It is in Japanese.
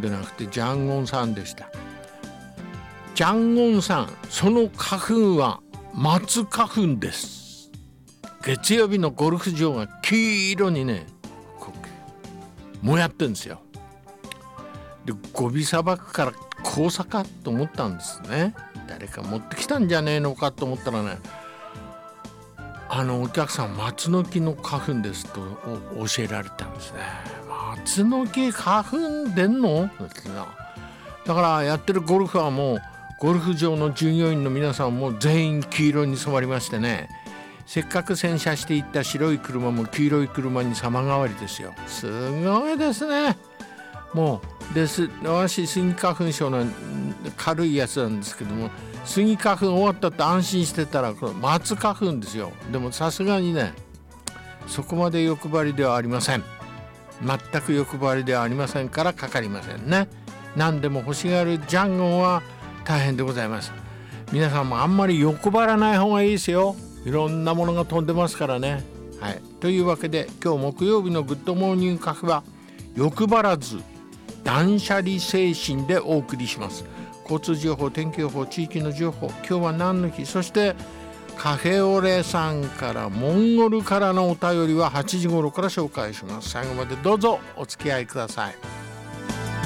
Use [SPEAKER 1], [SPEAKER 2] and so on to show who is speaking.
[SPEAKER 1] でなくてジャンゴン酸でした。ジャンゴン酸、その花粉は松花粉です。月曜日のゴルフ場が黄色にねもやってるんですよ。でゴビ砂漠から黄砂かと思ったんですね。誰か持ってきたんじゃねえのかと思ったらね、お客さん松の木の花粉ですと教えられたんですね。松の木花粉出んの？だからやってるゴルフはもうゴルフ場の従業員の皆さんも全員黄色に染まりましてね、せっかく洗車していった白い車も黄色い車に様変わりですよ。すごいですね。もうです私スギ花粉症の軽いやつなんですけども、スギ花粉終わったって安心してたらこれ松花粉ですよ。でもさすがにねそこまで欲張りではありません。全く欲張りではありませんからかかりませんね。何でも欲しがるジャンゴンは大変でございます。皆さんもあんまり欲張らない方がいいですよ。いろんなものが飛んでますからね。はい、というわけで今日木曜日のグッドモーニングカフェは欲張らず断捨離精神でお送りします。交通情報、天気予報、地域の情報、今日は何の日、そしてカフェオレさんからモンゴルからのお便りは8時頃から紹介します。最後までどうぞお付き合いください。